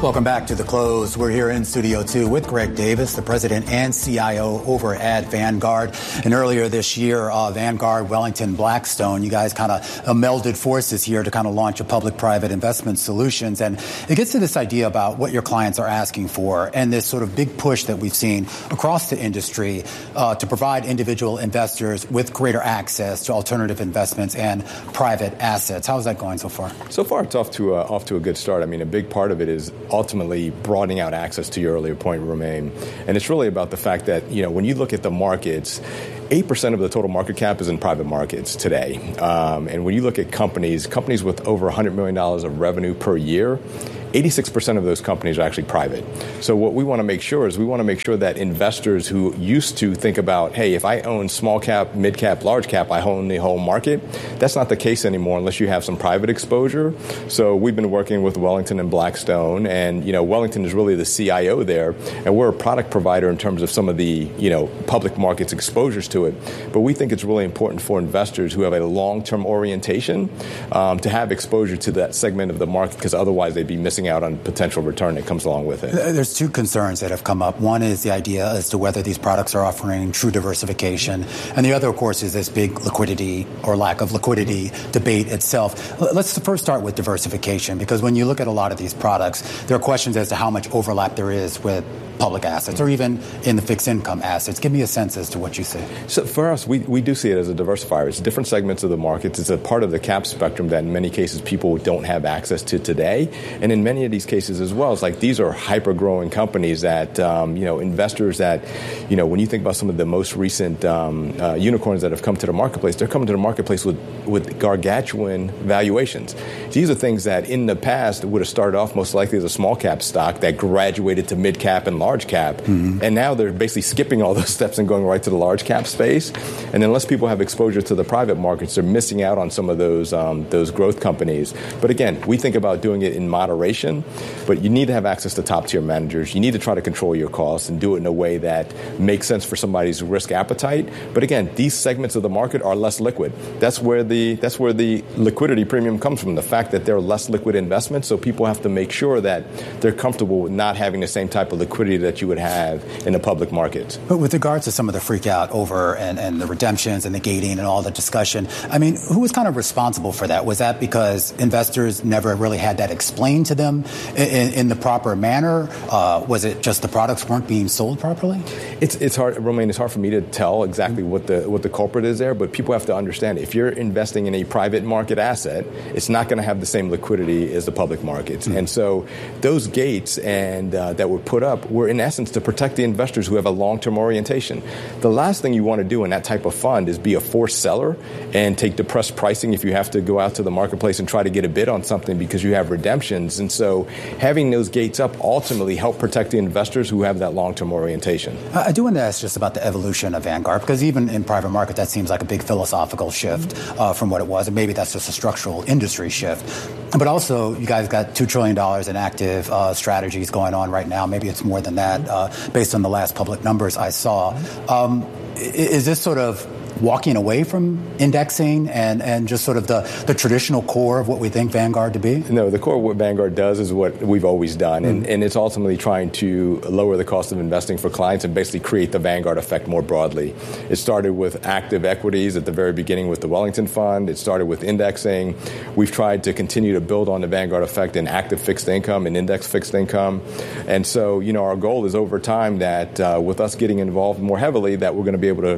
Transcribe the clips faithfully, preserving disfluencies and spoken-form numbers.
Welcome back to The Close. We're here in Studio two with Greg Davis, the president and C I O over at Vanguard. And earlier this year, uh, Vanguard, Wellington, Blackstone, you guys kind of uh, melded forces here to kind of launch a public-private investment solutions. And it gets to this idea about what your clients are asking for and this sort of big push that we've seen across the industry uh, to provide individual investors with greater access to alternative investments and private assets. How's that going so far? So far, it's off to, uh, off to a good start. I mean, a big part of it is ultimately broadening out access to your earlier point, Romaine. And it's really about the fact that, you know, when you look at the markets, eight percent of the total market cap is in private markets today. Um, and when you look at companies, companies with over one hundred million dollars of revenue per year, eighty-six percent of those companies are actually private. So what we want to make sure is we want to make sure that investors who used to think about, hey, if I own small cap, mid cap, large cap, I own the whole market. That's not the case anymore unless you have some private exposure. So we've been working with Wellington and Blackstone, and, you know, Wellington is really the C I O there, and we're a product provider in terms of some of the, you know, public markets exposures to it. But we think it's really important for investors who have a long-term orientation um, to have exposure to that segment of the market, because otherwise they'd be missing out on potential return that comes along with it. There's two concerns that have come up. One is the idea as to whether these products are offering true diversification. And the other, of course, is this big liquidity or lack of liquidity debate itself. Let's first start with diversification, because when you look at a lot of these products, there are questions as to how much overlap there is with public assets or even in the fixed income assets. Give me a sense as to what you see. So for us, we, we do see it as a diversifier. It's different segments of the markets. It's a part of the cap spectrum that in many cases people don't have access to today. And in many of these cases as well, it's like these are hyper-growing companies that, um, you know, investors that, you know, when you think about some of the most recent um, uh, unicorns that have come to the marketplace, they're coming to the marketplace with, with gargantuan valuations. These are things that in the past would have started off most likely as a small cap stock that graduated to mid cap and large cap. Mm-hmm. And now they're basically skipping all those steps and going right to the large cap space. And unless people have exposure to the private markets, they're missing out on some of those um, those growth companies. But again, we think about doing it in moderation, but you need to have access to top tier managers. You need to try to control your costs and do it in a way that makes sense for somebody's risk appetite. But again, these segments of the market are less liquid. That's where the that's where the liquidity premium comes from, the fact that they're less liquid investments. So people have to make sure that they're comfortable with not having the same type of liquidity that you would have in the public markets. But with regards to some of the freak out over and, and the redemptions and the gating and all the discussion, I mean, who was kind of responsible for that? Was that because investors never really had that explained to them in, in the proper manner? Uh, was it just the products weren't being sold properly? It's it's hard, Romaine, it's hard for me to tell exactly what the what the culprit is there, but people have to understand if you're investing in a private market asset, it's not going to have the same liquidity as the public markets. Mm-hmm. And so those gates and uh, that were put up were in essence to protect the investors who have a long-term orientation. The last thing you want to do in that type of fund is be a forced seller and take depressed pricing if you have to go out to the marketplace and try to get a bid on something because you have redemptions. And so having those gates up ultimately help protect the investors who have that long-term orientation. I do want to ask just about the evolution of Vanguard, because even in private market, that seems like a big philosophical shift uh, from what it was. And maybe that's just a structural industry shift. But also, you guys got two trillion dollars in active uh, strategies going on right now. Maybe it's more than that, uh, based on the last public numbers I saw. Um, is this sort of walking away from indexing and, and just sort of the, the traditional core of what we think Vanguard to be? No, the core of what Vanguard does is what we've always done, mm-hmm. and, and it's ultimately trying to lower the cost of investing for clients and basically create the Vanguard effect more broadly. It started with active equities at the very beginning with the Wellington Fund. It started with indexing. We've tried to continue to build on the Vanguard effect in active fixed income and index fixed income. And so, you know, our goal is over time that uh, with us getting involved more heavily, that we're going to be able to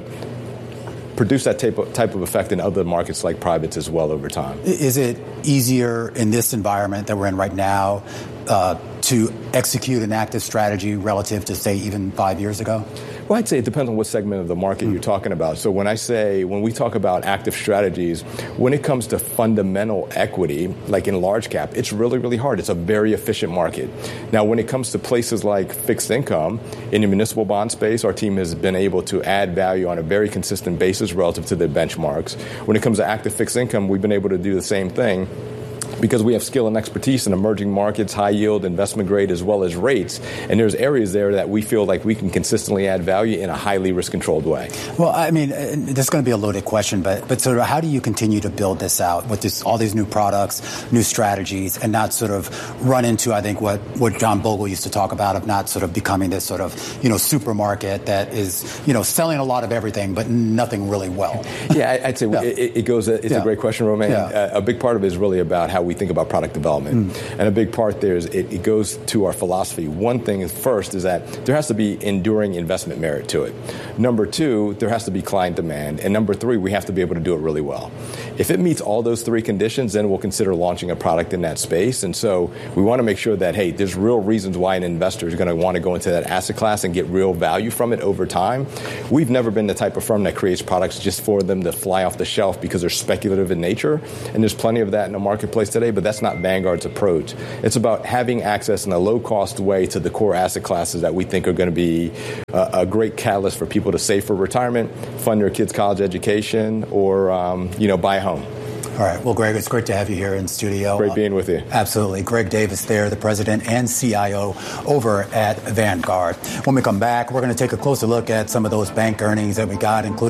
produce that type of, type of effect in other markets like privates as well over time. Is it easier in this environment that we're in right now uh, to execute an active strategy relative to, say, even five years ago? Well, I'd say it depends on what segment of the market mm. you're talking about. So when I say, when we talk about active strategies, when it comes to fundamental equity, like in large cap, it's really, really hard. It's a very efficient market. Now, when it comes to places like fixed income, in the municipal bond space, our team has been able to add value on a very consistent basis relative to the benchmarks. When it comes to active fixed income, we've been able to do the same thing, because we have skill and expertise in emerging markets, high yield, investment grade, as well as rates. And there's areas there that we feel like we can consistently add value in a highly risk-controlled way. Well, I mean, this is going to be a loaded question, but but sort of how do you continue to build this out with this, all these new products, new strategies, and not sort of run into, I think, what, what John Bogle used to talk about, of not sort of becoming this sort of, you know, supermarket that is, you know, selling a lot of everything, but nothing really well. Yeah, I'd say yeah. it, it goes, it's yeah. a great question, Romain. Yeah. A big part of it is really about how we think about product development. Mm. And a big part there is it, it goes to our philosophy. One thing is first is that there has to be enduring investment merit to it. Number two, there has to be client demand. And number three, we have to be able to do it really well. If it meets all those three conditions, then we'll consider launching a product in that space. And so we want to make sure that, hey, there's real reasons why an investor is going to want to go into that asset class and get real value from it over time. We've never been the type of firm that creates products just for them to fly off the shelf because they're speculative in nature. And there's plenty of that in the marketplace today, but that's not Vanguard's approach. It's about having access in a low-cost way to the core asset classes that we think are going to be a, a great catalyst for people to save for retirement, fund their kids' college education, or um, you know, buy a home. All right. Well, Greg, it's great to have you here in studio. Great being with you. Absolutely. Greg Davis there, the president and C I O over at Vanguard. When we come back, we're going to take a closer look at some of those bank earnings that we got, including